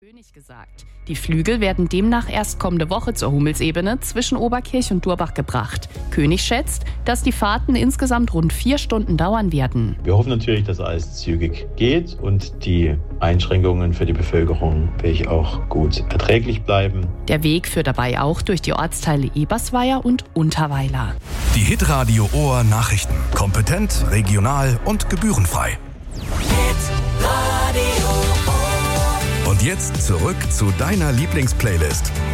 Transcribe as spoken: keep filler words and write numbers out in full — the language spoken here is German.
König gesagt. Die Flügel werden demnach erst kommende Woche zur Hummelsebene zwischen Oberkirch und Durbach gebracht. König schätzt, dass die Fahrten insgesamt rund vier Stunden dauern werden. Wir hoffen natürlich, dass alles zügig geht und die Einschränkungen für die Bevölkerung wirklich auch gut erträglich bleiben. Der Weg führt dabei auch durch die Ortsteile Ebersweier und Unterweiler. Die Hitradio Ohr Nachrichten. Kompetent, regional und gebührenfrei. Und jetzt zurück zu deiner Lieblingsplaylist.